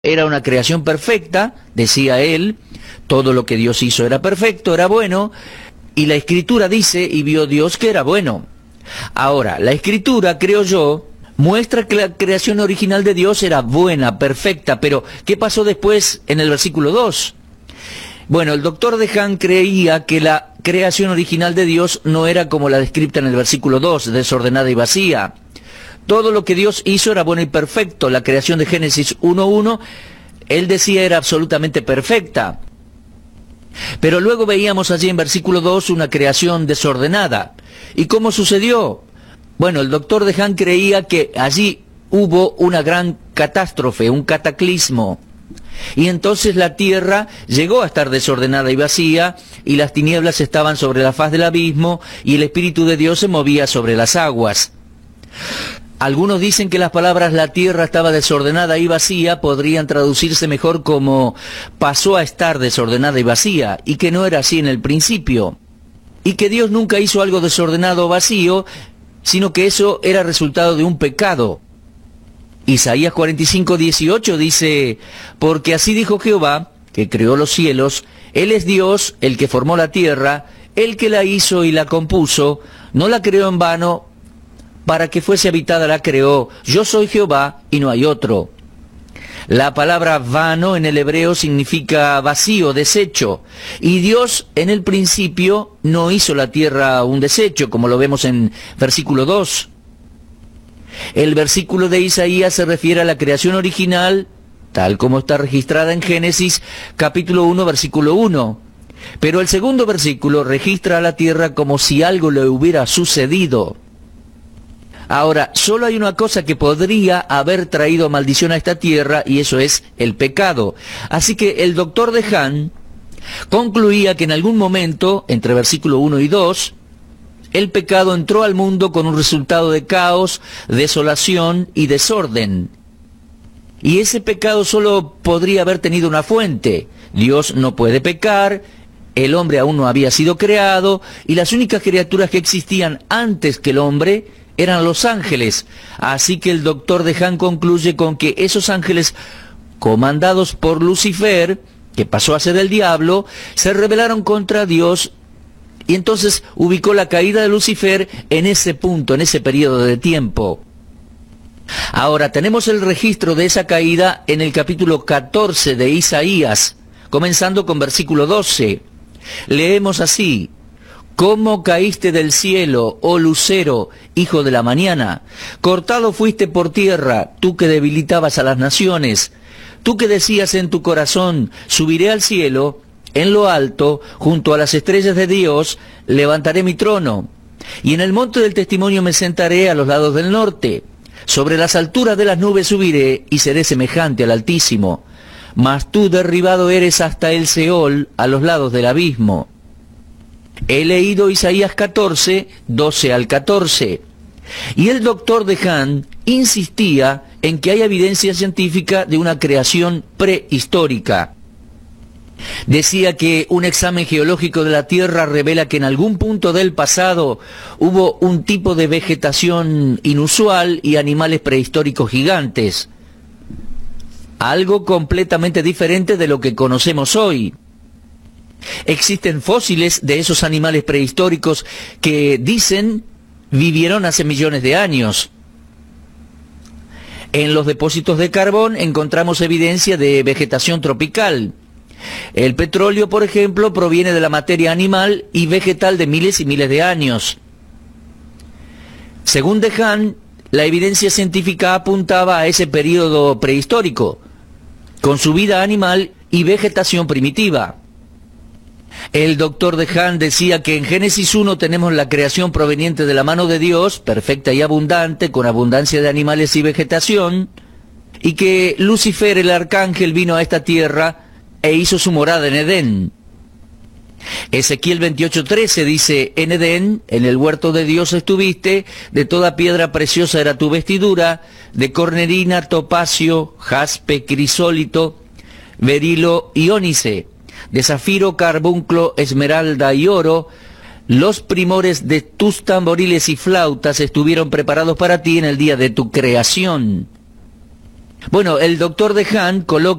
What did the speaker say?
Era una creación perfecta, decía él, todo lo que Dios hizo era perfecto, era bueno, y la Escritura dice, y vio Dios que era bueno. Ahora, la Escritura, creo yo, muestra que la creación original de Dios era buena, perfecta, pero ¿qué pasó después en el versículo 2? Bueno, el doctor Dehaene creía que la creación original de Dios no era como la descrita en el versículo 2, desordenada y vacía. Todo lo que Dios hizo era bueno y perfecto. La creación de Génesis 1:1, él decía era absolutamente perfecta. Pero luego veíamos allí en versículo 2 una creación desordenada. ¿Y cómo sucedió? Bueno, el doctor Dehaene creía que allí hubo una gran catástrofe, un cataclismo. Y entonces la tierra llegó a estar desordenada y vacía, y las tinieblas estaban sobre la faz del abismo, y el Espíritu de Dios se movía sobre las aguas. Algunos dicen que las palabras la tierra estaba desordenada y vacía podrían traducirse mejor como pasó a estar desordenada y vacía, y que no era así en el principio, y que Dios nunca hizo algo desordenado o vacío, sino que eso era resultado de un pecado. Isaías 45:18 dice, porque así dijo Jehová, que creó los cielos, Él es Dios, el que formó la tierra, el que la hizo y la compuso, no la creó en vano, para que fuese habitada la creó, yo soy Jehová y no hay otro. La palabra vano en el hebreo significa vacío, desecho, y Dios en el principio no hizo la tierra un desecho, como lo vemos en versículo 2. El versículo de Isaías se refiere a la creación original, tal como está registrada en Génesis capítulo 1, versículo 1. Pero el segundo versículo registra a la tierra como si algo le hubiera sucedido. Ahora, solo hay una cosa que podría haber traído maldición a esta tierra, y eso es el pecado. Así que el doctor Dehaene concluía que en algún momento, entre versículo 1 y 2, el pecado entró al mundo con un resultado de caos, desolación y desorden. Y ese pecado solo podría haber tenido una fuente. Dios no puede pecar, el hombre aún no había sido creado, y las únicas criaturas que existían antes que el hombre eran los ángeles. Así que el doctor Dehaene concluye con que esos ángeles, comandados por Lucifer, que pasó a ser el diablo, se rebelaron contra Dios, y entonces ubicó la caída de Lucifer en ese punto, en ese periodo de tiempo. Ahora, tenemos el registro de esa caída en el capítulo 14 de Isaías, comenzando con versículo 12. Leemos así, ¿cómo caíste del cielo, oh lucero, hijo de la mañana? Cortado fuiste por tierra, tú que debilitabas a las naciones. Tú que decías en tu corazón, subiré al cielo, en lo alto, junto a las estrellas de Dios, levantaré mi trono. Y en el monte del testimonio me sentaré a los lados del norte. Sobre las alturas de las nubes subiré y seré semejante al Altísimo. Mas tú derribado eres hasta el Seol, a los lados del abismo. He leído Isaías 14, 12 al 14. Y el doctor Dehaene insistía en que hay evidencia científica de una creación prehistórica. Decía que un examen geológico de la Tierra revela que en algún punto del pasado hubo un tipo de vegetación inusual y animales prehistóricos gigantes. Algo completamente diferente de lo que conocemos hoy. Existen fósiles de esos animales prehistóricos que dicen vivieron hace millones de años. En los depósitos de carbón encontramos evidencia de vegetación tropical. El petróleo, por ejemplo, proviene de la materia animal y vegetal de miles y miles de años. Según Dehaene, la evidencia científica apuntaba a ese período prehistórico, con su vida animal y vegetación primitiva. El doctor Dehaene decía que en Génesis 1 tenemos la creación proveniente de la mano de Dios, perfecta y abundante, con abundancia de animales y vegetación, y que Lucifer, el arcángel, vino a esta tierra e hizo su morada en Edén. Ezequiel 28:13 dice, en Edén, en el huerto de Dios estuviste, de toda piedra preciosa era tu vestidura, de cornerina, topacio, jaspe, crisólito, berilo y ónice, de zafiro, carbunclo, esmeralda y oro. Los primores de tus tamboriles y flautas estuvieron preparados para ti en el día de tu creación. Bueno, el doctor Dehaene coloca